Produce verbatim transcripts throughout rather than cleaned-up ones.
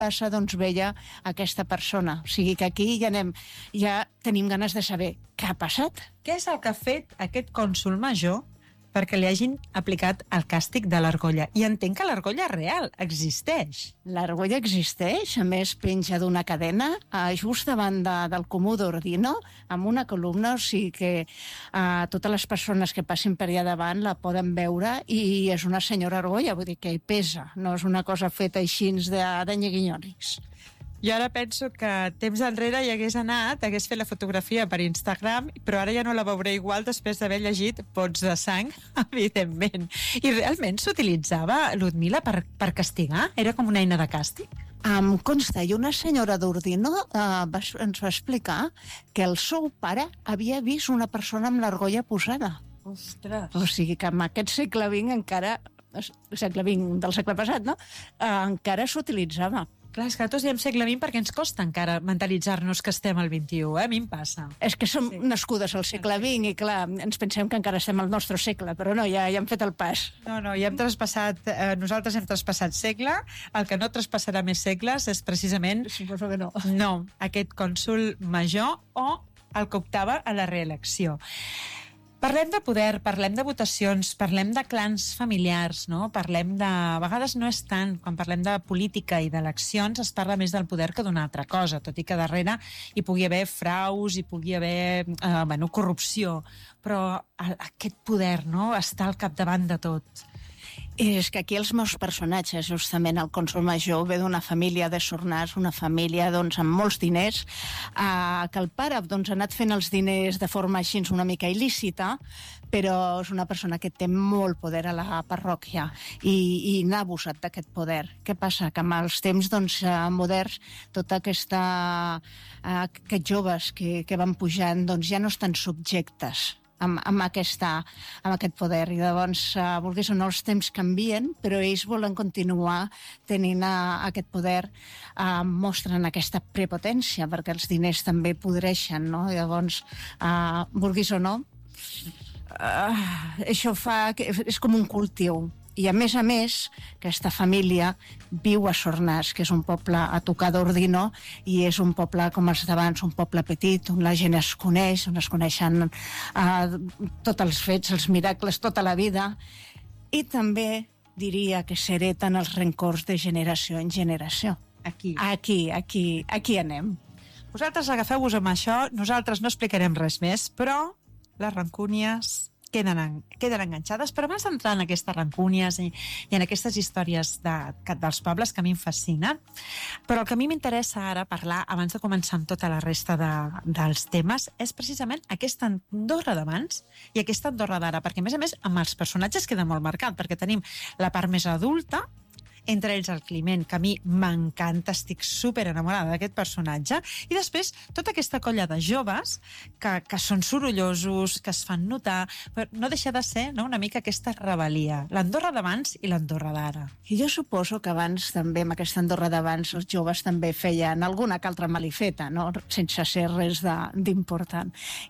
passa, doncs veia aquesta persona. O sigui que aquí ja anem, ja tenim ganes de saber què ha passat. Què és el que ha fet aquest cònsol major perquè li hagin aplicat el càstig de l'argolla? I entenc que l'argolla real existeix. L'argolla existeix, a més penja d'una cadena eh, just davant de, del comú d'Ordino, amb una columna, o sigui que eh, totes les persones que passin per allà davant la poden veure, i és una senyora argolla, vull dir que hi pesa, no és una cosa feta així de, de nyiguinyònics. Jo ara penso que temps enrere hi hagués anat, hagués fet la fotografia per Instagram, però ara ja no la veuré igual després d'haver llegit Pots de sang, evidentment. I realment s'utilitzava, Ludmila, per, per castigar? Era com una eina de càstig? Em consta, i una senyora d'Ordino eh, va, ens va explicar que el seu pare havia vist una persona amb l'argolla posada. Ostres! O sigui que en aquest segle vint encara, segle vint del segle passat, no? Eh, encara s'utilitzava. Clar, és que tots diem segle vint perquè ens costa encara mentalitzar-nos que estem al vint-i-u, eh? A mi em passa. És que som Sí. nascudes al segle vint i, clar, ens pensem que encara estem al nostre segle, però no, ja, ja hem fet el pas. No, no, ja hem traspassat, eh, nosaltres hem traspassat segle, el que no traspassarà més segles és precisament... Suposo que no. No, aquest cònsol major o el que optava a la reelecció. Parlem de poder, parlem de votacions, parlem de clans familiars, no? Parlem de... A vegades no és tant, quan parlem de política i d'eleccions, es parla més del poder que d'una altra cosa, tot i que darrere hi pugui haver fraus, hi pugui haver eh, bueno, corrupció, però aquest poder, no?, està al capdavant de tot. És que aquí els meus personatges, justament el cònsol major, ve d'una família de sornars, una família doncs, amb molts diners, eh, que el pare doncs, ha anat fent els diners de forma així una mica il·lícita, però és una persona que té molt poder a la parròquia i, i n'ha abusat d'aquest poder. Què passa? Que amb els temps doncs, moderns, tota aquesta, eh, aquests joves que, que van pujant doncs, ja no estan subjectes Amb, amb, aquesta, amb aquest poder, i llavors uh, vulguis o no, els temps canvien, però ells volen continuar tenint uh, aquest poder, uh, mostren aquesta prepotència, perquè els diners també podreixen, no? I llavors, uh, vulguis o no, uh, això fa que és com un cultiu. I a més a més, aquesta família viu a Sornars, que és un poble a tocar d'Ordino, i és un poble com els d'abans, un poble petit, on la gent es coneix, on es coneixen uh, tots els fets, els miracles, tota la vida, i també diria que s'hereten els rencors de generació en generació. Aquí. Aquí, aquí, aquí anem. Vosaltres agafeu-vos amb això, nosaltres no explicarem res més, però les rancúnies queden, en, queden enganxades. Però abans d'entrar en aquestes rancúnies i, i en aquestes històries de, dels pobles que a mi em fascinen, però el que a mi m'interessa ara parlar, abans de començar amb tota la resta de, dels temes, és precisament aquesta Andorra d'abans i aquesta Andorra d'ara, perquè a més a més amb els personatges queda molt marcat, perquè tenim la part més adulta, entre ells el Climent, que a mi m'encanta, estic super enamorada d'aquest personatge, i després tota aquesta colla de joves que, que són sorollosos, que es fan notar, però no deixa de ser, no?, una mica aquesta rebel·lia, l'Andorra d'abans i l'Andorra d'ara. I jo suposo que abans també, amb aquesta Andorra d'abans, els joves també feien alguna que altra malifeta, no?, sense ser res d'important.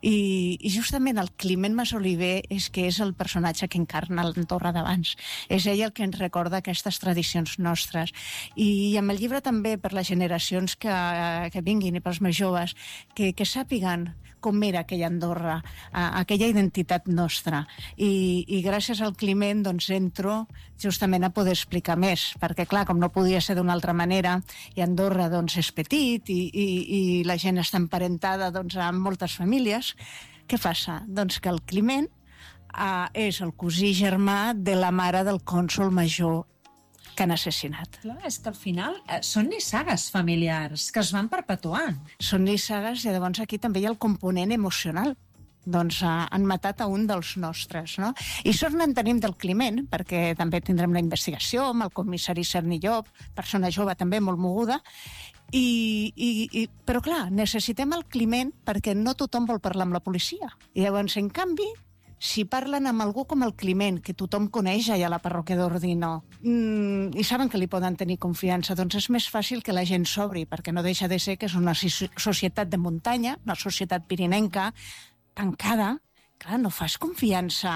I, I justament el Climent Masoliver és que és el personatge que encarna l'Andorra d'abans. És ell el que ens recorda aquestes tradicions nostres, i amb el llibre també per les generacions que, que vinguin i pels més joves, que, que sàpiguen com era aquella Andorra, aquella identitat nostra, i, i gràcies al Climent doncs entro justament a poder explicar més, perquè clar, com no podia ser d'una altra manera, i Andorra doncs és petit i, i, i la gent està emparentada doncs amb moltes famílies, què passa? Doncs que el Climent uh, és el cosí germà de la mare del cònsol major que han assassinat. Clar, és que al final eh, són nissagues familiars que es van perpetuant. Són nissagues, i llavors aquí també hi ha el component emocional. Doncs eh, han matat a un dels nostres, no? I sort en tenim del Climent, perquè també tindrem la investigació amb el comissari Cernillop, persona jove també molt moguda, i, i, i, però clar, necessitem el Climent perquè no tothom vol parlar amb la policia. I llavors, en canvi, si parlen amb algú com el Climent, que tothom coneix allà a la parròquia d'Ordino, mmm, i saben que li poden tenir confiança, doncs és més fàcil que la gent s'obri, perquè no deixa de ser que és una societat de muntanya, una societat pirinenca, tancada. Clar, no fas confiança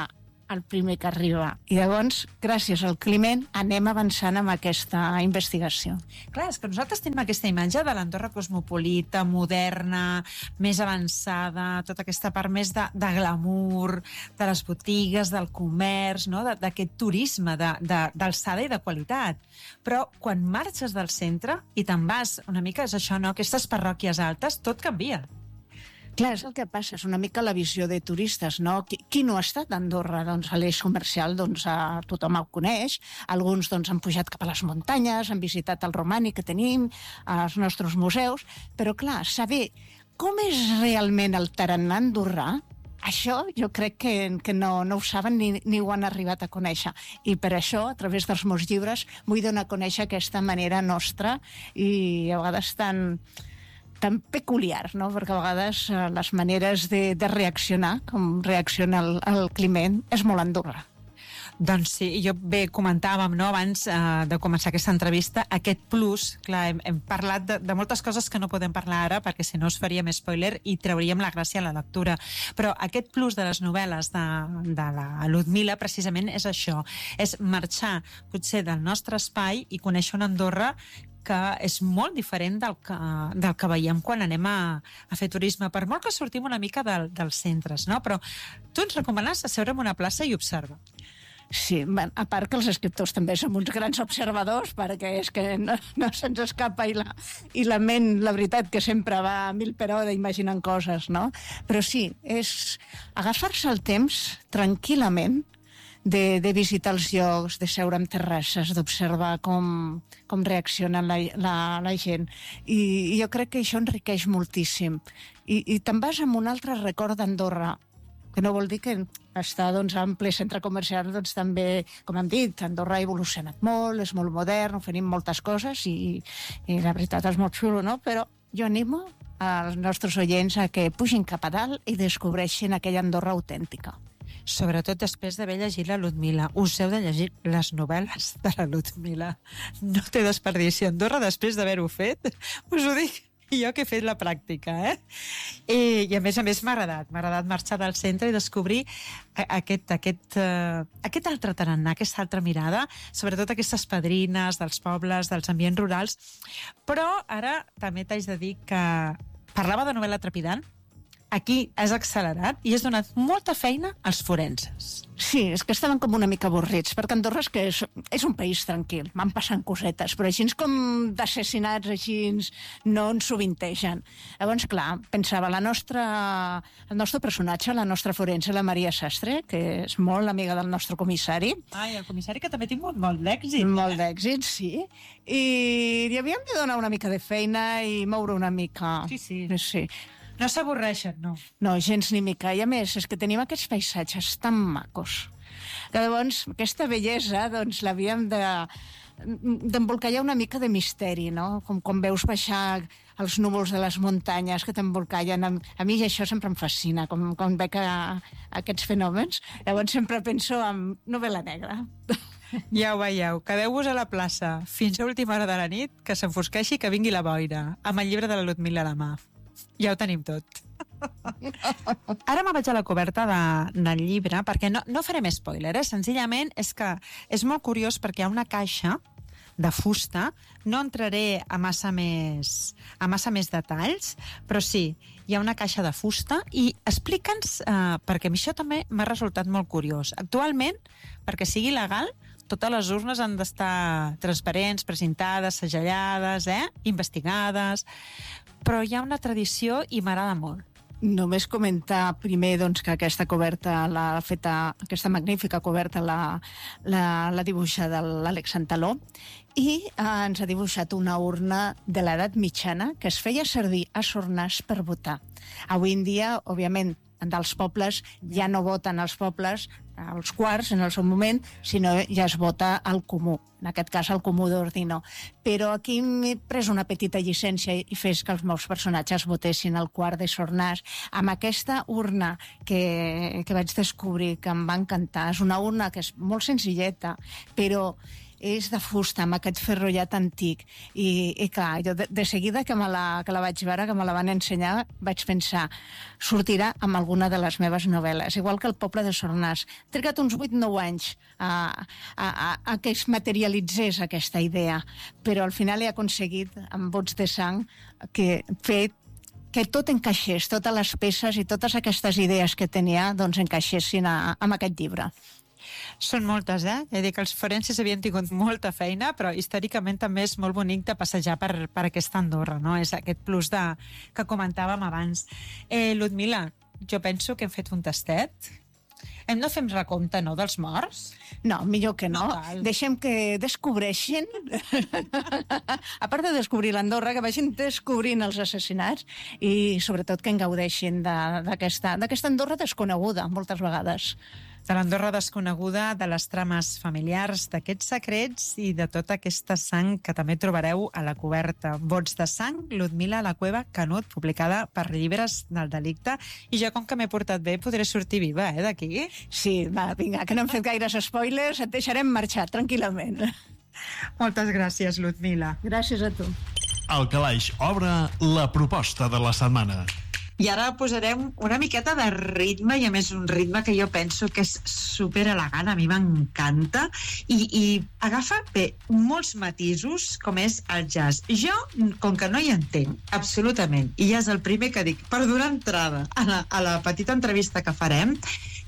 el primer que arriba. I llavors, gràcies al Climent, anem avançant amb aquesta investigació. Clar, és que nosaltres tenim aquesta imatge de l'Andorra cosmopolita, moderna, més avançada, tota aquesta part més de, de glamour, de les botigues, del comerç, no? D'aquest turisme d'alçada i de qualitat. Però quan marxes del centre i te'n vas una mica, és això, no? Aquestes parròquies altes, tot canvia. Clar, és el que passa, és una mica la visió de turistes, no? Qui, qui no ha estat a Andorra? Doncs a l'eix comercial doncs, a, tothom el coneix, alguns doncs, han pujat cap a les muntanyes, han visitat el romànic que tenim, els nostres museus, però clar, saber com és realment el tarannà andorrà, això jo crec que, que no, no ho saben ni, ni ho han arribat a conèixer. I per això, a través dels meus llibres, vull donar a conèixer aquesta manera nostra i a vegades tan... tan peculiar, no? Perquè a vegades eh, les maneres de, de reaccionar, com reacciona el, el Climent, és molt Andorra. Doncs sí, jo bé comentàvem, no, abans eh, de començar aquesta entrevista, aquest plus, clar, hem, hem parlat de, de moltes coses que no podem parlar ara perquè si no us faríem spoiler i trauríem la gràcia a la lectura, però aquest plus de les novel·les de, de la Ludmila precisament és això, és marxar potser del nostre espai i conèixer una Andorra que és molt diferent del que, del que veiem quan anem a, a fer turisme, per molt que sortim una mica del, dels centres, no? Però tu ens recomanes asseure en una plaça i observar. Sí, a part que els escriptors també som uns grans observadors, perquè és que no, no se'ns escapa i la, i la ment, la veritat, que sempre va a mil per hora imaginant coses, no? Però sí, és agafar-se el temps tranquil·lament de, de visitar els llocs, de seure en terrasses, d'observar com, com reacciona la, la, la gent. I, I jo crec que això enriqueix moltíssim. I, i te'n vas amb un altre record d'Andorra, que no vol dir que estar doncs, en ple centre comercial doncs, també, com hem dit, Andorra ha evolucionat molt, és molt modern, oferim moltes coses i, i la veritat és molt xulo, no? Però jo animo als nostres oients a que pugin cap a dalt i descobreixin aquella Andorra autèntica. Sobretot després d'haver llegit la Ludmila. Us heu de llegir les novel·les de la Ludmila. No té desperdici. Andorra, després d'haver-ho fet, us ho dic jo que he fet la pràctica, eh? I, i a més a més m'ha agradat. M'ha agradat marxar del centre i descobrir aquest, aquest, uh, aquest altre tarannà, aquesta altra mirada, sobretot aquestes padrines dels pobles, dels ambients rurals. Però ara també t'haig de dir que parlava de novel·la trepidant. Aquí has accelerat i has donat molta feina als forenses. Sí, és que estaven com una mica avorrits, perquè Andorra és que és, és un país tranquil, van passant cosetes, però així com d'assassinats, així no ens sovintegen. Llavors, clar, pensava, la nostra, el nostre personatge, la nostra forense, la Maria Sastre, que és molt amiga del nostre comissari. Ai, el comissari que també ha tingut molt d'èxit. Molt d'èxit, sí. I li havíem de donar una mica de feina i moure una mica... Sí, sí. Sí. No s'avorreixen, no. No, gens ni mica. I a més, és que tenim aquests paisatges tan macos. Que llavors, aquesta bellesa, doncs, l'havíem de d'embolcallar una mica de misteri, no? Com quan veus baixar els núvols de les muntanyes que t'embolcallen. A mi això sempre em fascina, com, com veig a, a aquests fenòmens. Llavors sempre penso en novel·la negra. Ja ho veieu, quedeu-vos a la plaça fins a última hora de la nit, que s'enfosqueixi, que vingui la boira, amb el llibre de la Ludmila a la mà. Ja ho tenim tot. Ara me vaig a la coberta de, del llibre, perquè no, no farem spoiler, eh? Senzillament és que és molt curiós perquè hi ha una caixa de fusta, no entraré a massa més, a massa més detalls, però sí, hi ha una caixa de fusta i explica'ns, eh, perquè a mi això també m'ha resultat molt curiós. Actualment, perquè sigui legal, totes les urnes han d'estar transparents, presentades, segellades, eh? Investigades, però hi ha una tradició i m'agrada molt. Només comentar primer doncs, que aquesta coberta l'ha feta, aquesta magnífica coberta l'ha, l'ha dibuixat l'Àlex Santaló i eh, ens ha dibuixat una urna de l'edat mitjana que es feia servir a Sornàs per votar. Avui en dia, òbviament, dels pobles ja no voten els pobles als quarts en el seu moment, sinó ja es vota al comú, en aquest cas al comú d'Ordino. Però aquí m'he pres una petita llicència i fes que els meus personatges votessin al quart de Sornàs amb aquesta urna que, que vaig descobrir que em va encantar. És una urna que és molt senzilleta, però és de fusta, amb aquest ferrollat antic. I, i clar, jo de, de seguida que, me la, que la vaig veure, que me la van ensenyar, vaig pensar, sortirà amb alguna de les meves novel·les, igual que El poble de Sornàs. He trigat uns vuit nou anys a, a, a, a que es materialitzés aquesta idea, però al final he aconseguit, amb vots de sang, que fer que tot encaixés, totes les peces i totes aquestes idees que tenia doncs encaixessin a, amb aquest llibre. Són moltes, eh? He dit que els forenses havien tingut molta feina, però històricament també és molt bonic de passejar per, per aquesta Andorra, no? És aquest plus de, que comentàvem abans. Eh, Ludmila, jo penso que hem fet un tastet. Hem de fer un recompte, no, dels morts? No, millor que no. no Deixem que descobreixin, a part de descobrir l'Andorra, que vagin descobrint els assassinats i sobretot que en gaudeixin d'aquesta Andorra desconeguda, moltes vegades. De l'Andorra desconeguda, de les trames familiars, d'aquests secrets i de tota aquesta sang que també trobareu a la coberta. Vots de sang, Ludmila La Cueva Canut, publicada per Llibres del Delicte. I jo, com que m'he portat bé, podré sortir viva, eh, d'aquí? Sí, va, vinga, que no hem fet gaires spoilers, et deixarem marxar tranquil·lament. Moltes gràcies, Ludmila. Gràcies a tu. El Calaix obre la proposta de la setmana. I ara posarem una miqueta de ritme, i a més un ritme que jo penso que és super elegant, a mi m'encanta, i, i agafa bé molts matisos, com és el jazz. Jo, com que no hi entenc absolutament, i ja és el primer que dic, per donar entrada a la, a la petita entrevista que farem,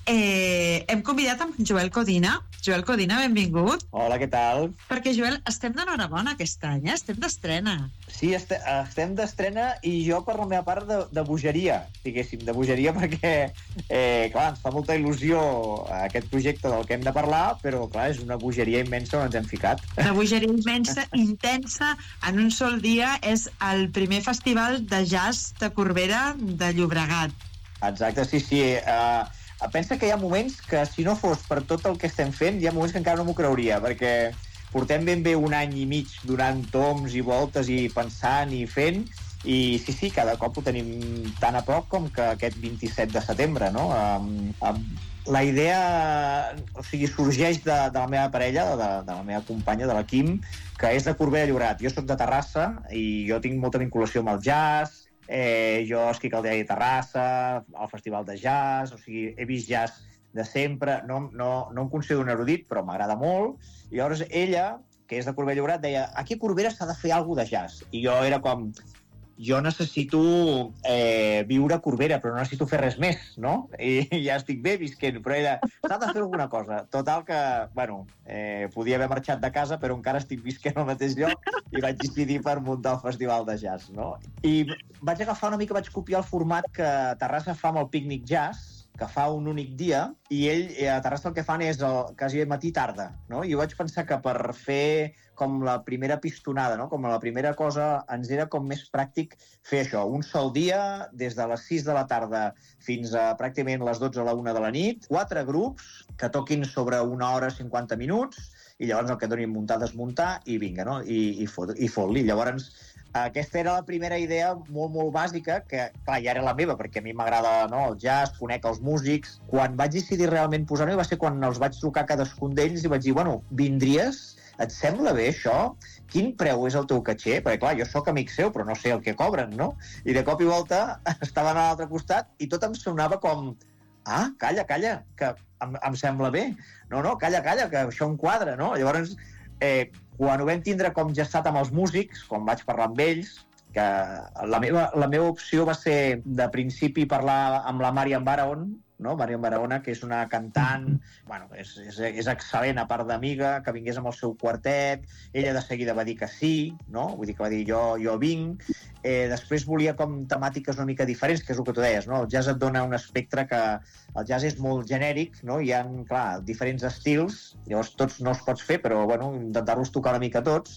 eh, hem convidat amb Joel Codina. Joel Codina, benvingut. Hola, què tal? Perquè, Joel, estem d'enhorabona aquest any, eh? Estem d'estrena. Sí, este, estem d'estrena i jo, per la meva part, de, de bogeria, diguéssim, de bogeria perquè, eh, clar, ens fa molta il·lusió aquest projecte del que hem de parlar, però, clar, és una bogeria immensa on ens hem ficat. Una bogeria immensa, intensa, en un sol dia. És el primer festival de jazz de Corbera de Llobregat. Exacte, sí, sí. Uh, pensa que hi ha moments que, si no fos per tot el que estem fent, hi ha moments que encara no m'ho creuria, perquè portem ben bé un any i mig donant toms i voltes i pensant i fent, i sí, sí, cada cop ho tenim tan a prop com que aquest vint-i-set de setembre, no? Um, um, la idea, o sigui, sorgeix de, de la meva parella, de, de la meva companya, de la Quim, que és de Corbera de Llobregat. Jo soc de Terrassa i jo tinc molta vinculació amb el jazz. Eh, jo estic al Diari de Terrassa, al Festival de Jazz, o sigui, he vist jazz de sempre, no, no, no em considero un erudit, però m'agrada molt. I llavors ella, que és de Corbera de Llobregat, deia, aquí a Corbera s'ha de fer alguna de jazz. I jo era com, jo necessito eh, viure a Corbera, però no necessito fer res més, no? I ja estic bé visquent, però era, s'ha de fer alguna cosa. Total que, bueno, eh, podia haver marxat de casa, però encara estic visquent al mateix lloc i vaig decidir per muntar el Festival de Jazz, no? I vaig agafar una mica, vaig copiar el format que Terrassa fa amb el Pícnic Jazz, que fa un únic dia, i ell, a Terrassa el que fan és el, quasi matí-tarda, no? I jo vaig pensar que per fer com la primera pistonada, no? Com la primera cosa, ens era com més pràctic fer això, un sol dia, des de les sis de la tarda fins a pràcticament les dotze a la una de la nit, quatre grups que toquin sobre una hora cinquanta minuts, i llavors el que donin muntar, desmuntar, i vinga, no? I, i, fot, i fot-li. Llavors, aquesta era la primera idea molt, molt bàsica, que, clar, ja era la meva, perquè a mi m'agrada, no, el jazz, conec els músics. Quan vaig decidir realment posar-ho va ser quan els vaig trucar cadascun d'ells i vaig dir, bueno, vindries? Et sembla bé això? Quin preu és el teu caché? Perquè, clar, jo sóc amic seu, però no sé el que cobren, no? I de cop i volta estaven a l'altre costat i tot em sonava com, ah, calla, calla, que em, em sembla bé. No, no, calla, calla, que això em quadra, no? Llavors, eh, quan ho vam tindre com gestat amb els músics, quan vaig parlar amb ells, que la meva, la meva opció va ser, de principi, parlar amb la Marian Barahona, no? Marian Barahona, que és una cantant, bueno, és, és, és excel·lent, a part d'amiga, que vingués amb el seu quartet. Ella de seguida va dir que sí, no? Vull dir que va dir jo, jo vinc. Eh, després volia com temàtiques una mica diferents, que és el que tu deies, no? El jazz et dona un espectre que el jazz és molt genèric, no? Hi ha, clar, diferents estils, llavors tots no els pots fer, però, bueno, intentar-los tocar una mica tots.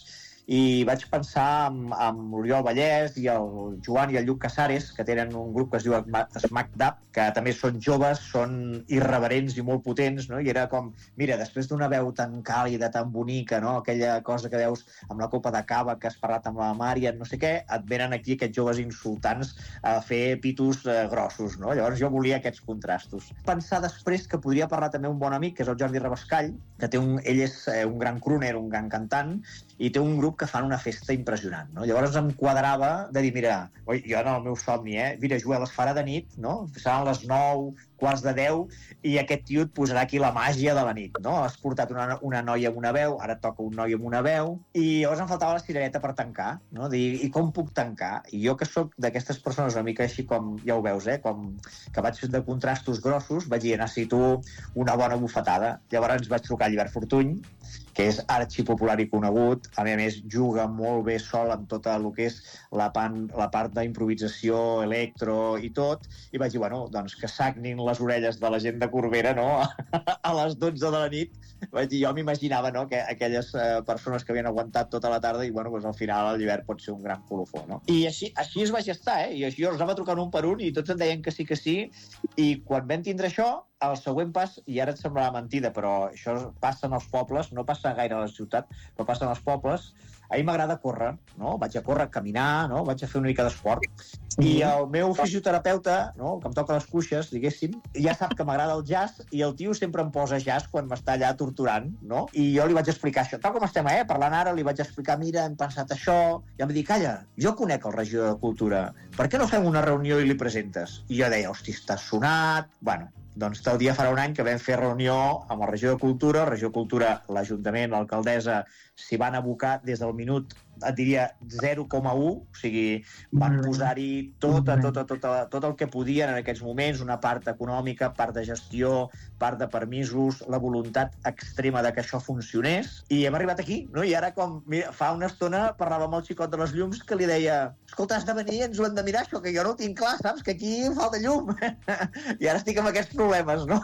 i vaig pensar amb, amb l'Oriol Vallès i el Joan i el Lluc Casares, que tenen un grup que es diu Smack Dab, que també són joves, són irreverents i molt potents, no? I era com, mira, després d'una veu tan càlida, tan bonica, no? Aquella cosa que veus amb la copa de cava que has parlat amb la Mària, no sé què, et venen aquí aquests joves insultants a fer pitos eh, grossos, no? Llavors jo volia aquests contrastos. Pensar després que podria parlar també un bon amic, que és el Jordi Rabascall, que té un, ell és eh, un gran crooner, un gran cantant, i té un grup que fan una festa impressionant, no? Llavors em quadrava de dir, mira, oi, jo en el meu somni, eh? Mira, Joel, es farà de nit, no? Seran les nou, quarts de deu, i aquest tio et posarà aquí la màgia de la nit, no? Has portat una, una noia amb una veu, ara toca un noi amb una veu, i llavors em faltava la cirereta per tancar, no? Dir, i com puc tancar? I jo que sóc d'aquestes persones una mica així com, ja ho veus, eh? Com que vaig de contrastos grossos, vaig dir, necessito una bona bufetada. Llavors vaig trucar a Llibert Fortuny, que és arxipopular i conegut, a més juga molt bé sol amb tot el que és la, pan, la part d'improvisació, electro i tot, i vaig dir, bueno, doncs que sagnin les orelles de la gent de Corbera, no?, a les dotze de la nit. Vaig dir, jo m'imaginava, no?, que aquelles eh, persones que havien aguantat tota la tarda, i bueno, doncs al final el Llibert pot ser un gran colofó, no? I així, així es vaig estar, eh? I així jo els anava trucant un per un i tots em deien que sí, que sí, i quan vam tindre això, el següent pas, i ara et semblarà mentida, però això passa en els pobles, no passa gaire a la ciutat, però passa en els pobles. A mi m'agrada córrer, no? Vaig a córrer, a caminar, no? Vaig a fer una mica d'esport. I el meu fisioterapeuta, no?, que em toca les cuixes, diguéssim, ja sap que m'agrada el jazz, i el tio sempre em posa jazz quan m'està allà torturant, no? I jo li vaig explicar això. Tal com estem, eh? Parlant ara, li vaig explicar, mira, hem pensat això, i em va dir, calla, jo conec el regidor de Cultura, per què no fem una reunió i li presentes? I jo deia, hosti, estàs sonat... Bueno, doncs tal dia farà un any que vam fer reunió amb el regidor de Cultura, el regidor de Cultura, l'Ajuntament, l'alcaldessa, s'hi van abocar des del minut, et diria, zero coma u, o sigui, van posar-hi tot, tot, tot, tot, tot el que podien en aquests moments, una part econòmica, part de gestió, part de permisos, la voluntat extrema de que això funcionés, i hem arribat aquí, no? I ara, com mira, fa una estona, parlava amb el xicot de les llums que li deia, escolta, has de venir, ens ho hem de mirar, això, que jo no ho tinc clar, saps? Que aquí falta llum. I ara estic amb aquests problemes, no?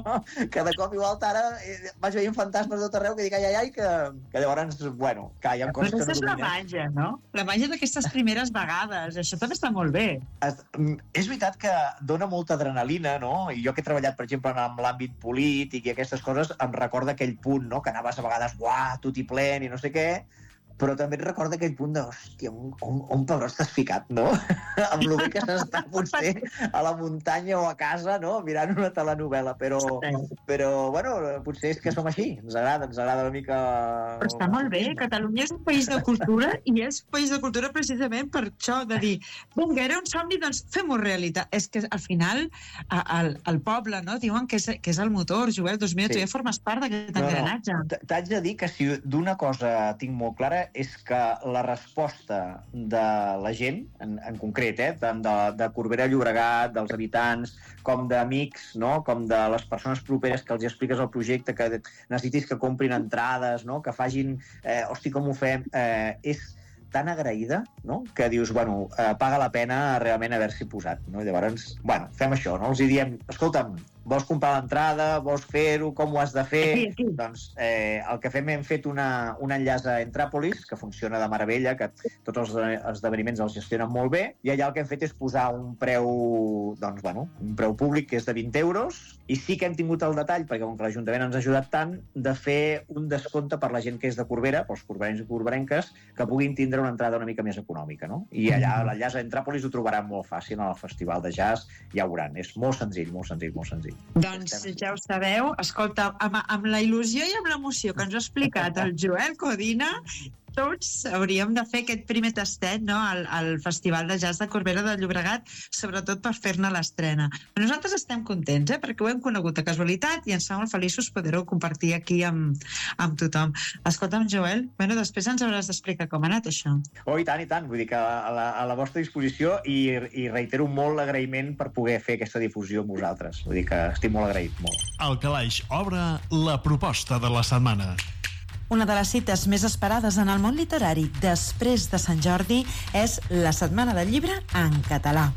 Que de cop igual ara vaig veient fantasmes tot arreu que dic ai, ai, ai, que, que llavors, bueno, que hi ha coses que no domines. Però és la màgia, no? La màgia d'aquestes primeres vegades, això també està molt bé. Es, és veritat que dona molta adrenalina, no? I jo que he treballat, per exemple, en l'àmbit polític i aquestes coses, em recorda aquell punt, no?, que anaves a vegades, uah, tot i plen i no sé què, però també et recorda aquell punt de, hòstia, on, on, on pebrot t'has ficat, no? Amb el bé que s'està potser a la muntanya o a casa, no?, mirant una telenovela, però, però bueno, potser és que som així, ens agrada, ens agrada una mica... Però està molt bé, Catalunya és un país de cultura i és un país de cultura precisament per això, de dir, vinga, era un somni, doncs fem-ho realitat. És que al final el, el poble, no?, diuen que és, que és el motor, Joel, doncs mira, sí. Tu ja formes part d'aquest engranatge. No, no. T'haig de dir que si d'una cosa tinc molt clara és que la resposta de la gent, en, en concret, eh, tant de, de Corbera Llobregat, dels habitants, com d'amics, no?, com de les persones properes que els expliques el projecte, que necessitis que comprin entrades, no?, que facin, eh, hosti, com ho fem, eh, és tan agraïda, no?, que dius, bueno, eh, paga la pena realment haver-s'hi posat, no? I llavors, bueno, fem això, no? Els hi diem, escolta'm, vols comprar l'entrada, vols fer-ho, com ho has de fer? Sí, sí. Doncs eh, el que fem, hem fet una, un enllaç a Entràpolis, que funciona de meravella, que tots els esdeveniments els gestionen molt bé, i allà el que hem fet és posar un preu, doncs, bueno, un preu públic que és de vint euros, i sí que hem tingut el detall, perquè com que l'Ajuntament ens ha ajudat tant, de fer un descompte per la gent que és de Corbera, pels corberencs i corberenques, que puguin tindre una entrada una mica més econòmica, no? I allà l'enllaç a Entràpolis ho trobaran molt fàcil al Festival de Jazz, ja ho veuran, és molt senzill, molt senzill, molt senzill. Doncs ja ho sabeu, escolta, amb, amb la il·lusió i amb l'emoció que ens ha explicat el Joel Codina, tots hauríem de fer aquest primer tastet, no?, al, al Festival de Jazz de Corbera de Llobregat, sobretot per fer-ne l'estrena. Però nosaltres estem contents, eh?, perquè ho hem conegut de casualitat i ens fa molt feliços poder-ho compartir aquí amb, amb tothom. Escolta'm, Joel, bueno, després ens hauràs d'explicar com ha anat això. Oh, i tant, i tant. Vull dir que a la, a la vostra disposició i, i reitero molt l'agraïment per poder fer aquesta difusió amb vosaltres. Vull dir que estic molt agraït, molt. El Calaix obre la proposta de la setmana. Una de les cites més esperades en el món literari després de Sant Jordi és la Setmana del Llibre en català.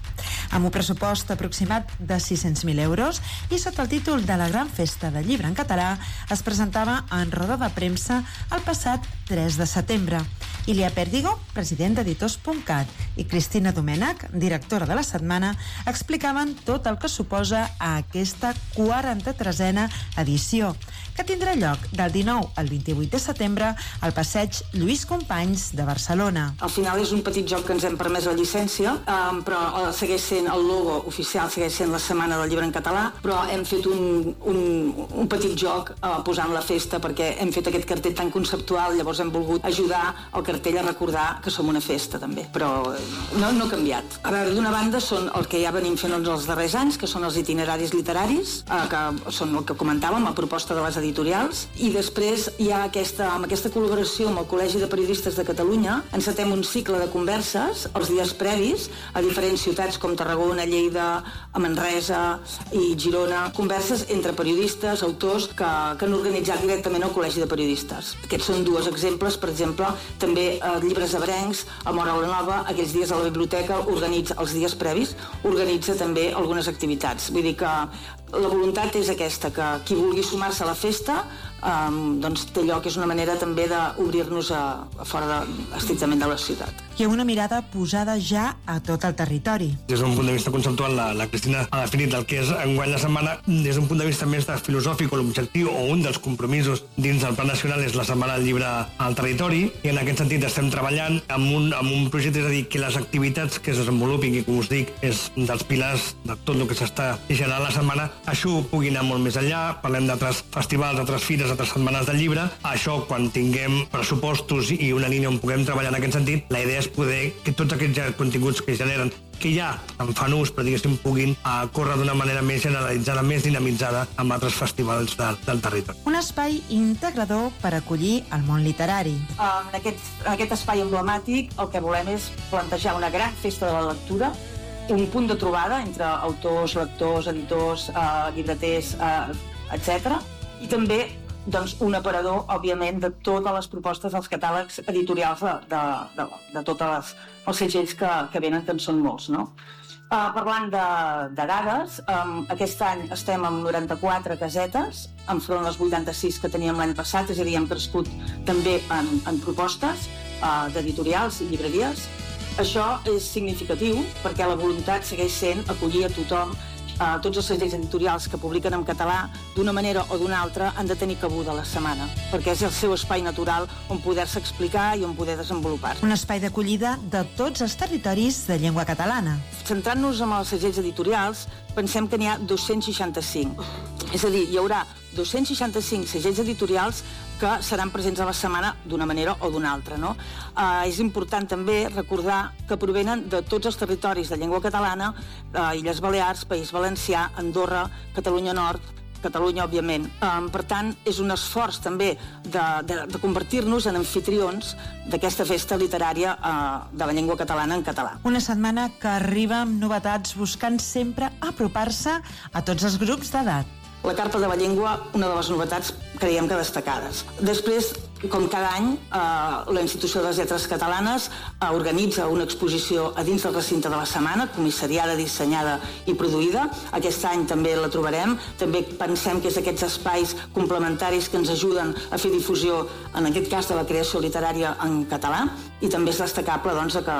amb un pressupost aproximat de sis-cents mil euros, i sota el títol de la Gran Festa del Llibre en Català es presentava en roda de premsa el passat tres de setembre. Ilia Pèrdigo, president d'editors punt cat, i Cristina Domènech, directora de la setmana, explicaven tot el que suposa aquesta quaranta-tresena edició, que tindrà lloc del dinou al vint-i-vuit de setembre al passeig Lluís Companys de Barcelona. Al final és un petit joc que ens hem permès la llicència, um, però segueix sent el logo oficial, segueix sent la Setmana del Llibre en Català, però hem fet un, un, un petit joc uh, posant la festa, perquè hem fet aquest cartell tan conceptual, llavors hem volgut ajudar el cartell a recordar que som una festa també, però no, no ha canviat. A veure, d'una banda són el que ja venim fent els darrers anys, que són els itineraris literaris, uh, que són el que comentàvem, a proposta de les editorials, i després hi ha aquesta, amb aquesta col·laboració amb el Col·legi de Periodistes de Catalunya, encetem un cicle de converses els dies previs a diferents ciutats com Tarragona, Lleida, a Manresa i Girona, converses entre periodistes, autors que, que han organitzat directament el Col·legi de Periodistes. Aquests són dos exemples, per exemple, també eh, Llibres Ebrencs, a Móra la Nova, aquells dies a la biblioteca, organitza els dies previs, organitza també algunes activitats. Vull dir que la voluntat és aquesta, que qui vulgui sumar-se a la festa um, doncs té lloc, és una manera també d'obrir-nos a, a fora de, estrictament de la ciutat. Hi ha una mirada posada ja a tot el territori. Des d'un punt de vista conceptual, la, la Cristina ha definit el que és enguany la setmana. Des d'un punt de vista més de filosòfic, l'objectiu o un dels compromisos dins del Pla Nacional és la Setmana del Llibre al territori, i en aquest sentit estem treballant amb un, amb un projecte, és a dir, que les activitats que es desenvolupin, i com us dic, és dels pilars de tot el que s'està generant a la setmana, això pugui anar molt més enllà. Parlem d'altres festivals, altres fires, altres setmanes del llibre. Això, quan tinguem pressupostos i una línia on puguem treballar en aquest sentit, la idea és poder que tots aquests continguts que generen, que ja en fan ús, però diguéssim, puguin uh, córrer d'una manera més generalitzada, més dinamitzada amb altres festivals de, del territori. Un espai integrador per acollir el món literari. En aquest, en aquest espai emblemàtic el que volem és plantejar una gran festa de la lectura, un punt de trobada entre autors, lectors, editors, eh, llibreters, eh, etcètera, i també doncs, un aparador, òbviament, de totes les propostes dels catàlegs editorials de, de, de, de tots els segells que, que venen, que en són molts, no? Uh, parlant de, de dades, um, aquest any estem amb noranta-quatre casetes, enfront les vuitanta-sis que teníem l'any passat, és a dir, hem crescut també en, en propostes uh, d'editorials i llibreries. Això és significatiu perquè la voluntat segueix sent acollir a tothom. Uh, tots els segells editorials que publiquen en català, d'una manera o d'una altra, han de tenir cabuda a la setmana, perquè és el seu espai natural on poder-se explicar i on poder desenvolupar. Un espai d'acollida de tots els territoris de llengua catalana. Centrant-nos en els segells editorials, pensem que n'hi ha dos-cents seixanta-cinc. És a dir, hi haurà dos-cents seixanta-cinc segells editorials que seran presents a la setmana d'una manera o d'una altra, no? Uh, és important també recordar que provenen de tots els territoris de llengua catalana, uh, Illes Balears, País Valencià, Andorra, Catalunya Nord, Catalunya, òbviament. Um, per tant, és un esforç també de, de, de convertir-nos en anfitrions d'aquesta festa literària uh, de la llengua catalana en català. Una setmana que arriba amb novetats, buscant sempre apropar-se a tots els grups d'edat. La Carpa de la Llengua, una de les novetats, creiem que destacades. Després, com cada any, eh, la Institució de les Lletres Catalanes eh, organitza una exposició a dins del recinte de la setmana, comissariada, dissenyada i produïda. Aquest any també la trobarem. També pensem que és d'aquests espais complementaris que ens ajuden a fer difusió, en aquest cas, de la creació literària en català. I també és destacable doncs, que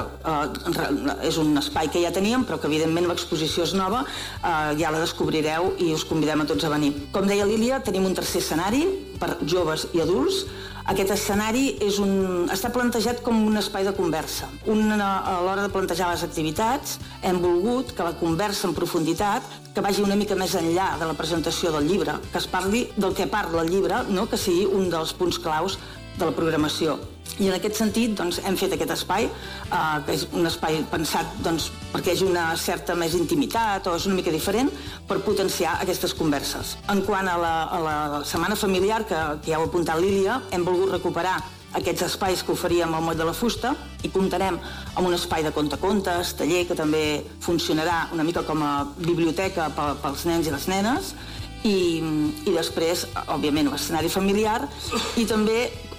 eh, és un espai que ja teníem, però que evidentment l'exposició és nova, eh, ja la descobrireu i us convidem a tots a venir. Com deia l'Ília, tenim un tercer escenari per joves i adults. Aquest escenari és un, està plantejat com un espai de conversa. Una, a l'hora de plantejar les activitats, hem volgut que la conversa en profunditat, que vagi una mica més enllà de la presentació del llibre, que es parli del que parla el llibre, no? Que sigui un dels punts claus de la programació. I en aquest sentit doncs, hem fet aquest espai, eh, que és un espai pensat doncs, perquè hi hagi una certa més intimitat o és una mica diferent, per potenciar aquestes converses. En quant a la, a la setmana familiar, que, que ja ho ha apuntat l'Ília, hem volgut recuperar aquests espais que oferíem al Moll de la Fusta i comptarem amb un espai de contacontes, taller, que també funcionarà una mica com a biblioteca pels nens i les nenes, i, i després, òbviament, l'escenari familiar, i també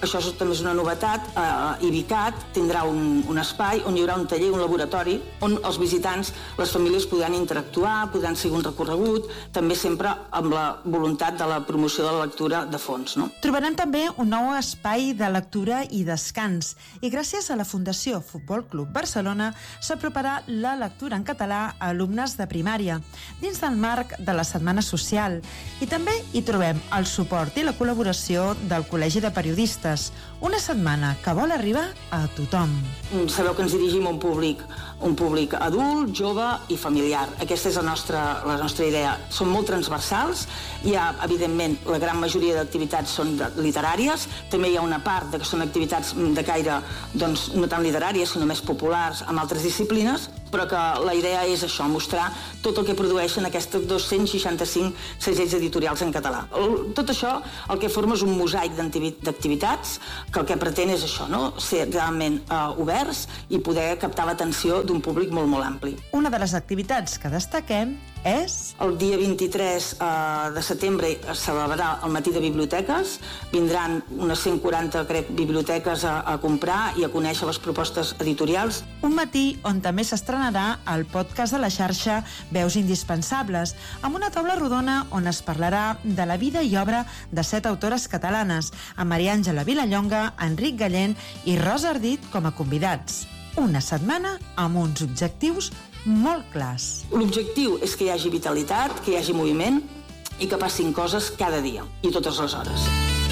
això és, també és una novetat, eh, IBICAT tindrà un, un espai on hi haurà un taller, un laboratori, on els visitants, les famílies podran interactuar, podran seguir un recorregut, també sempre amb la voluntat de la promoció de la lectura de fons. No? Trobaran també un nou espai de lectura i descans, i gràcies a la Fundació Futbol Club Barcelona s'aproparà la lectura en català a alumnes de primària, dins del marc de la Setmana Social. I també hi trobem el suport i la col·laboració del Col·legi de Periodistes, una setmana que vol arribar a tothom. Sabeu que ens dirigim a un públic, un públic adult, jove i familiar. Aquesta és la nostra, la nostra idea. Són molt transversals, hi ha, evidentment, la gran majoria d'activitats són de, literàries, també hi ha una part de que són activitats de caire, doncs, no tan literàries, sinó més populars, amb altres disciplines, però que la idea és això, mostrar tot el que produeixen aquests dos-cents seixanta-cinc segells editorials en català. Tot això el que forma és un mosaic d'activitats que el que pretén és això, no? Ser realment uh, oberts i poder captar l'atenció d'un públic molt, molt ampli. Una de les activitats que destaquem és... El dia vint-i-tres de setembre es celebrarà el matí de biblioteques. Vindran unes cent quaranta, crec, biblioteques a, a comprar i a conèixer les propostes editorials. Un matí on també s'estrenarà el podcast de la xarxa Veus Indispensables, amb una taula rodona on es parlarà de la vida i obra de set autores catalanes, amb Maria Àngela Vilallonga, Enric Gallent i Rosa Ardit com a convidats. Una setmana amb uns objectius molt clars. L'objectiu és que hi hagi vitalitat, que hi hagi moviment i que passin coses cada dia i totes les hores.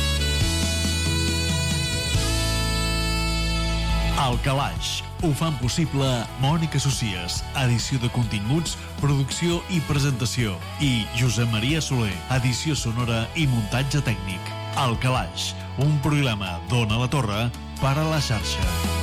El Calaix. Ho fan possible Mònica Socies, edició de continguts, producció i presentació, i Josep Maria Soler, edició sonora i muntatge tècnic. El Calaix, un programa d'Ona la Torre per a la xarxa.